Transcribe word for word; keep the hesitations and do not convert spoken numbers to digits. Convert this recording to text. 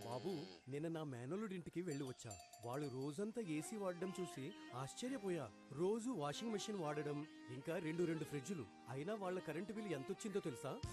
బాబు, నిన్న నా మేనలుడింటికి వెళ్ళి వచ్చా. వాళ్ళు రోజంతా ఏసీ వాడడం చూసి ఆశ్చర్యపోయా. రోజు వాషింగ్ మెషిన్ వాడడం, ఇంకా రెండు రెండు ఫ్రిడ్జులు. అయినా వాళ్ళ కరెంటు బిల్ ఎంతొచ్చిందో తెలుసా?